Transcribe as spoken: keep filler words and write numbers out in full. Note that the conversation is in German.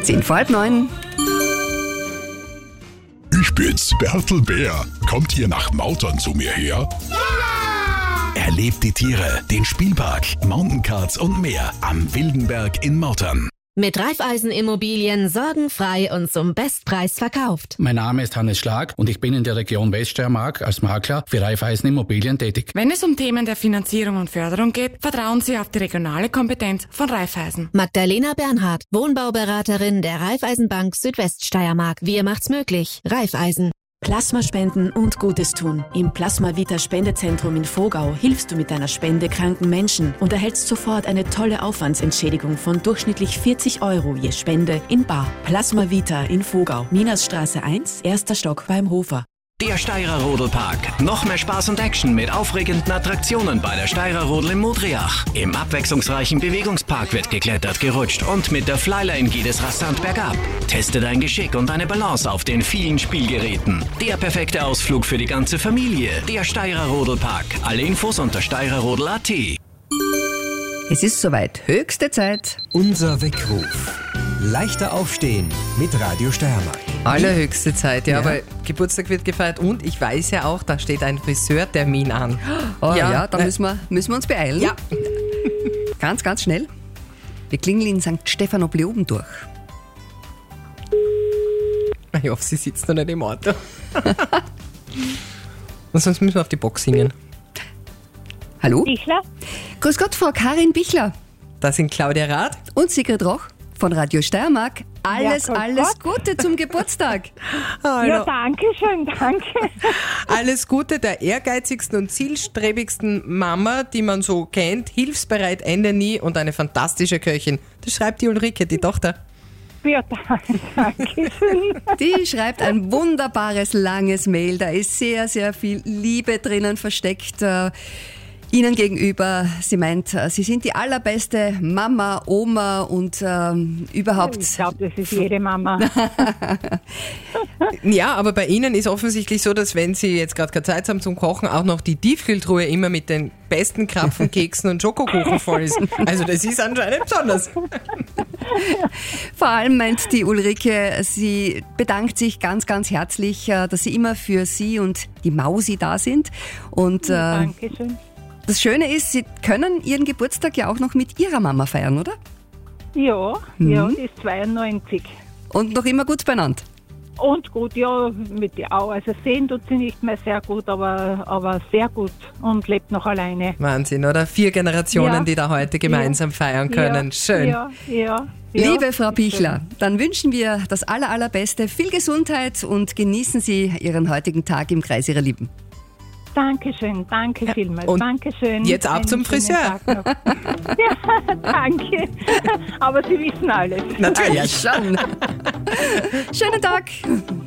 Zehn vor halb neun. Ich bin's, Bertel Bär. Kommt ihr nach Mautern zu mir her? Ja! Erlebt die Tiere, den Spielpark, Mountaincards und mehr am Wildenberg in Mautern. Mit Raiffeisen Immobilien sorgenfrei und zum Bestpreis verkauft. Mein Name ist Hannes Schlag und ich bin in der Region Weststeiermark als Makler für Raiffeisen Immobilien tätig. Wenn es um Themen der Finanzierung und Förderung geht, vertrauen Sie auf die regionale Kompetenz von Raiffeisen. Magdalena Bernhard, Wohnbauberaterin der Raiffeisenbank Südweststeiermark. Wir macht's möglich. Raiffeisen. Plasmaspenden und Gutes tun. Im Plasma Vita Spendezentrum in Vogau hilfst du mit deiner Spende kranken Menschen und erhältst sofort eine tolle Aufwandsentschädigung von durchschnittlich vierzig Euro je Spende in bar. Plasma Vita in Vogau. Minasstraße eins, erster Stock beim Hofer. Der Steirer Rodelpark. Noch mehr Spaß und Action mit aufregenden Attraktionen bei der Steirer Rodel in Modriach. Im abwechslungsreichen Bewegungspark wird geklettert, gerutscht und mit der Flyline geht es rasant bergab. Teste dein Geschick und deine Balance auf den vielen Spielgeräten. Der perfekte Ausflug für die ganze Familie. Der Steirer Rodelpark. Alle Infos unter steirerrodel punkt at. Es ist soweit. Höchste Zeit. Unser Weckruf. Leichter aufstehen mit Radio Steiermark. Allerhöchste Zeit, ja, Ja. aber Geburtstag wird gefeiert und ich weiß ja auch, da steht ein Friseurtermin an. Oh ja, Ja, da äh, müssen wir, müssen wir uns beeilen. Ja. Ganz, ganz schnell. Wir klingeln in Sankt Stephan ob Leoben durch. Ich hoffe, sie sitzt noch nicht im Auto. Und sonst müssen wir auf die Box singen. Hallo? Bichler? Grüß Gott, Frau Karin Bichler Da sind Claudia Rath. und Sigrid Roch von Radio Steiermark. Alles, Ja, grüß alles Gott. Gute zum Geburtstag. Ja, danke schön, danke. Alles Gute der ehrgeizigsten und zielstrebigsten Mama, die man so kennt, hilfsbereit, Ende nie und eine fantastische Köchin. Das schreibt die Ulrike, die Tochter. Ja, danke, danke schön. Die schreibt ein wunderbares, langes Mail. Da ist sehr, sehr viel Liebe drinnen versteckt. Äh, Ihnen gegenüber. Sie meint, äh, Sie sind die allerbeste Mama, Oma und ähm, überhaupt. Ich glaube, das ist jede Mama. Ja, aber bei Ihnen ist offensichtlich so, dass wenn Sie jetzt gerade keine Zeit haben zum Kochen, auch noch die Tiefkühltruhe immer mit den besten Krapfenkeksen und Schokokuchen voll ist. Also das ist anscheinend besonders. Vor allem meint die Ulrike, sie bedankt sich ganz, ganz herzlich, äh, dass Sie immer für Sie und die Mausi da sind. Und äh, Danke schön. das Schöne ist, Sie können Ihren Geburtstag ja auch noch mit Ihrer Mama feiern, oder? Ja, ja, die ist zweiundneunzig. Und noch immer gut beieinander. Und gut, ja, mit ihr auch. Also sehen tut sie nicht mehr sehr gut, aber, aber sehr gut und lebt noch alleine. Wahnsinn, oder? Vier Generationen, Ja. die da heute gemeinsam feiern können. Ja, Schön. Ja, ja, ja. Liebe Frau Bichler, dann wünschen wir das aller, allerbeste, viel Gesundheit und genießen Sie Ihren heutigen Tag im Kreis Ihrer Lieben. Dankeschön, danke vielmals. und Dankeschön. jetzt ab Einen zum schönen Friseur. Tag noch. Ja, danke. Aber Sie wissen alles. Natürlich. Ja, schon. Schönen Tag.